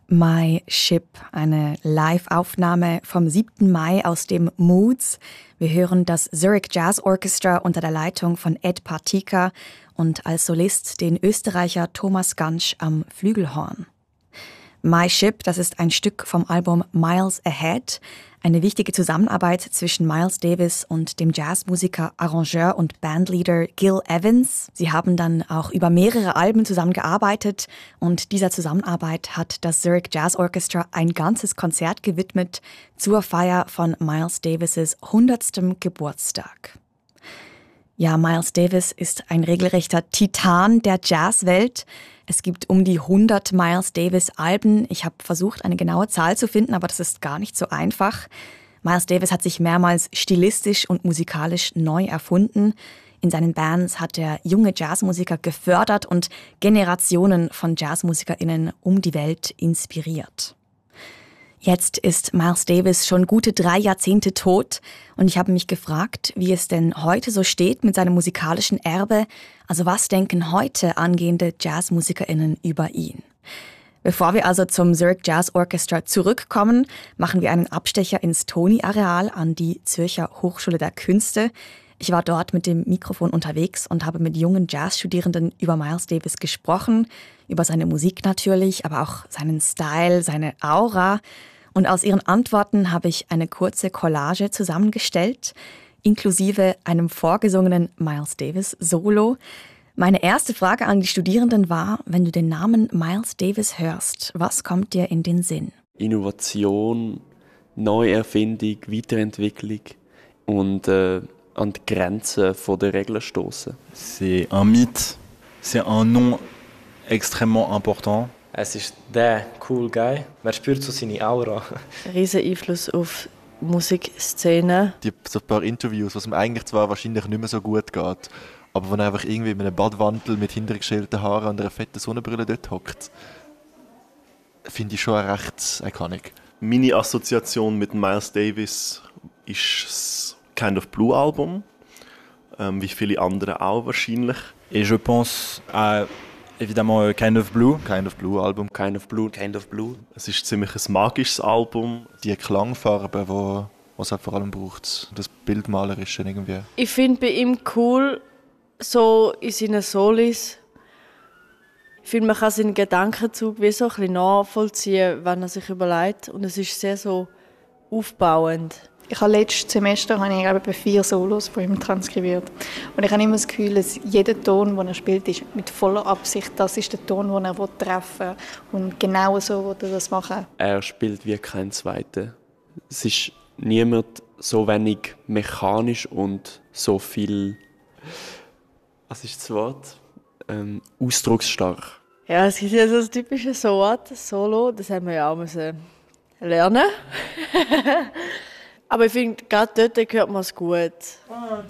My Ship, eine Live-Aufnahme vom 7. Mai aus dem Moods. Wir hören das Zurich Jazz Orchestra unter der Leitung von Ed Partyka und als Solist den Österreicher Thomas Gansch am Flügelhorn. My Ship, das ist ein Stück vom Album Miles Ahead, eine wichtige Zusammenarbeit zwischen Miles Davis und dem Jazzmusiker, Arrangeur und Bandleader Gil Evans. Sie haben dann auch über mehrere Alben zusammengearbeitet und dieser Zusammenarbeit hat das Zurich Jazz Orchestra ein ganzes Konzert gewidmet zur Feier von Miles Davis' 100. Geburtstag. Ja, Miles Davis ist ein regelrechter Titan der Jazzwelt. Es gibt um die 100 Miles Davis-Alben. Ich habe versucht, eine genaue Zahl zu finden, aber das ist gar nicht so einfach. Miles Davis hat sich mehrmals stilistisch und musikalisch neu erfunden. In seinen Bands hat er junge Jazzmusiker gefördert und Generationen von JazzmusikerInnen um die Welt inspiriert. Jetzt ist Miles Davis schon gute 3 Jahrzehnte tot und ich habe mich gefragt, wie es denn heute so steht mit seinem musikalischen Erbe. Also was denken heute angehende JazzmusikerInnen über ihn? Bevor wir also zum Zurich Jazz Orchestra zurückkommen, machen wir einen Abstecher ins Toni-Areal an die Zürcher Hochschule der Künste. Ich war dort mit dem Mikrofon unterwegs und habe mit jungen Jazzstudierenden über Miles Davis gesprochen, über seine Musik natürlich, aber auch seinen Style, seine Aura. Und aus ihren Antworten habe ich eine kurze Collage zusammengestellt, inklusive einem vorgesungenen Miles Davis Solo. Meine erste Frage an die Studierenden war, wenn du den Namen Miles Davis hörst, was kommt dir in den Sinn? Innovation, Neuerfindung, Weiterentwicklung und an die Grenzen der Regeln stoßen. C'est un mythe, c'est un nom extrêmement important. Es ist der cool Guy. Man spürt so seine Aura. Riesen Einfluss auf die Musikszene. So ein paar Interviews, was ihm eigentlich zwar wahrscheinlich nicht mehr so gut geht, aber wenn er einfach irgendwie in einem Badwantel mit hintergestellten Haaren und einer fetten Sonnenbrille dort hockt, finde ich schon recht iconic. Meine Assoziation mit Miles Davis ist das Kind of Blue Album, wie viele andere auch wahrscheinlich. Et je pense à évidemment Kind of Blue. Kind of Blue Album. Kind of Blue, Kind of Blue. Es ist ziemlich ein magisches Album. Die Klangfarbe, die es vor allem braucht, das Bildmalerische irgendwie. Ich finde bei ihm cool, so in seinen Solis. Ich finde, man kann seinen Gedankenzug wie so ein bisschen nachvollziehen, wenn er sich überlegt. Und es ist sehr so aufbauend. Ich habe letztes Semester etwa 4 Solos von ihm transkribiert. Und ich habe immer das Gefühl, dass jeder Ton, den er spielt, ist mit voller Absicht. Das ist der Ton, den er treffen will. Und genau so will er das machen. Er spielt wie kein Zweiter. Es ist niemand so wenig mechanisch und so viel, was ist das Wort? Ausdrucksstark. Ja, es gibt ja so ein typisches Solo, das haben wir ja auch müssen lernen. Aber ich finde, gerade dort hört man es gut.